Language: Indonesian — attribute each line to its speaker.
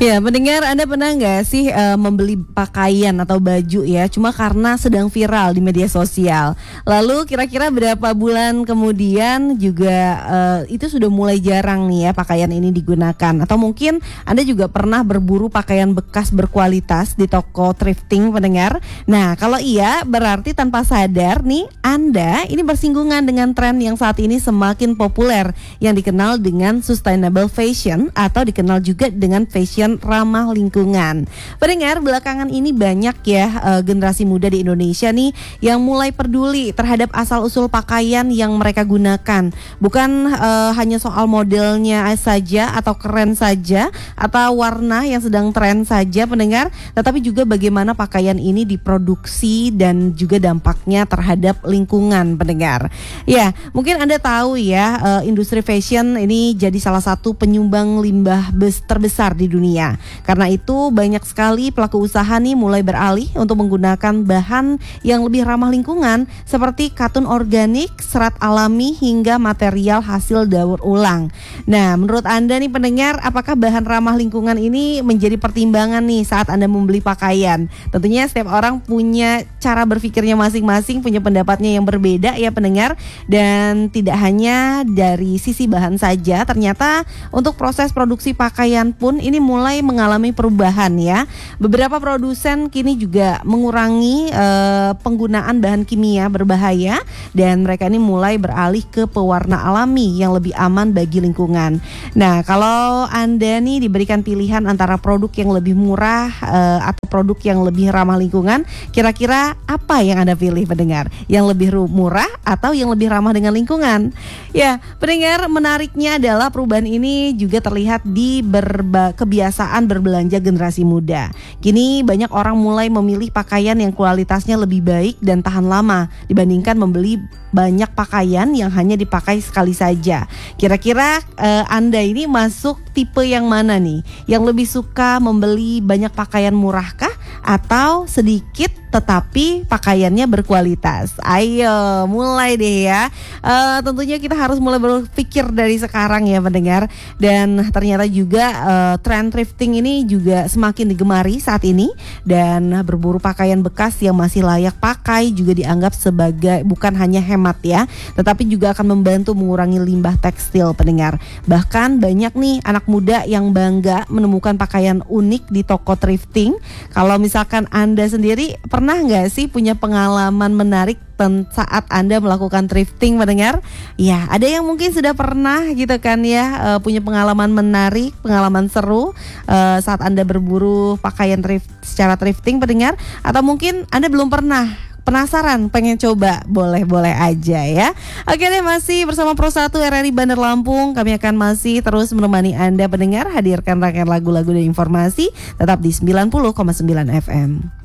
Speaker 1: Ya, pendengar, Anda pernah nggak sih membeli pakaian atau baju ya, cuma karena sedang viral di media sosial. Lalu kira-kira berapa bulan kemudian juga itu sudah mulai jarang nih ya pakaian ini digunakan. Atau mungkin Anda juga pernah berburu pakaian bekas berkualitas di toko thrifting, pendengar. Nah, kalau iya berarti tanpa sadar nih Anda ini bersinggungan dengan tren yang saat ini semakin populer yang dikenal dengan sustainable fashion atau dikenal juga dengan fashion ramah lingkungan. Pendengar, belakangan ini banyak ya generasi muda di Indonesia nih yang mulai peduli terhadap asal-usul pakaian yang mereka gunakan. Bukan hanya soal modelnya saja atau keren saja atau warna yang sedang tren saja, pendengar, tetapi juga bagaimana pakaian ini diproduksi dan juga dampaknya terhadap lingkungan, pendengar. Ya, mungkin Anda tahu ya industri fashion ini jadi salah satu penyumbang limbah terbesar di dunia. Karena itu banyak sekali pelaku usaha nih mulai beralih untuk menggunakan bahan yang lebih ramah lingkungan seperti katun organik, serat alami hingga material hasil daur ulang. Nah, menurut Anda nih pendengar, apakah bahan ramah lingkungan ini menjadi pertimbangan nih saat Anda membeli pakaian? Tentunya setiap orang punya cara berpikirnya masing-masing, punya pendapatnya yang berbeda ya pendengar. Dan tidak hanya dari sisi bahan saja, ternyata untuk proses produksi pakaian pun ini mulai mengalami perubahan ya. Beberapa produsen kini juga mengurangi penggunaan bahan kimia berbahaya dan mereka ini mulai beralih ke pewarna alami yang lebih aman bagi lingkungan. Nah, kalau Anda nih diberikan pilihan antara produk yang lebih murah atau produk yang lebih ramah lingkungan, kira-kira apa yang Anda pilih, pendengar? Yang lebih murah atau yang lebih ramah dengan lingkungan? Ya, pendengar, menariknya adalah perubahan ini juga terlihat di kebiasaan berbelanja generasi muda. Kini banyak orang mulai memilih pakaian yang kualitasnya lebih baik dan tahan lama dibandingkan membeli banyak pakaian yang hanya dipakai sekali saja. Kira-kira Anda ini masuk tipe yang mana nih? Yang lebih suka membeli banyak pakaian murahkah atau sedikit tetapi pakaiannya berkualitas? Ayo mulai deh ya. Tentunya kita harus mulai berpikir dari sekarang ya pendengar. Dan ternyata juga tren thrifting ini juga semakin digemari saat ini. Dan berburu pakaian bekas yang masih layak pakai juga dianggap sebagai bukan hanya hemat ya, tetapi juga akan membantu mengurangi limbah tekstil, pendengar. Bahkan banyak nih anak muda yang bangga menemukan pakaian unik di toko thrifting. Kalau misalkan Anda sendiri pernah nggak sih punya pengalaman menarik saat Anda melakukan thrifting, pendengar? Ya, ada yang mungkin sudah pernah gitu kan ya, punya pengalaman menarik, pengalaman seru saat Anda berburu pakaian secara thrifting, pendengar. Atau mungkin Anda belum pernah, penasaran, pengen coba, boleh-boleh aja ya. Oke deh, masih bersama Pro 1 RRI Bandar Lampung. Kami akan masih terus menemani Anda pendengar, hadirkan rangkaian lagu-lagu dan informasi tetap di 90,9 FM.